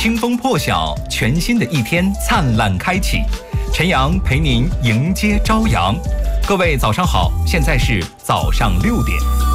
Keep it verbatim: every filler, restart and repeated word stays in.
清风破晓，全新的一天灿烂开启。陈阳陪您迎接朝阳。各位早上好，现在是早上六点。